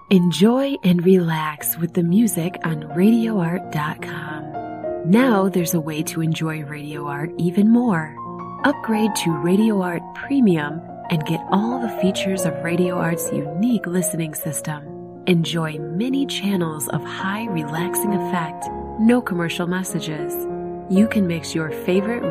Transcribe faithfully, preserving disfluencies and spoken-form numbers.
Enjoy and relax with the music on radio art dot com. Now there's a way to enjoy Radio Art even more. Upgrade to Radio Art Premium and get all the features of Radio Art's unique listening system. Enjoy many channels of high relaxing effect, no commercial messages. You can mix your favorite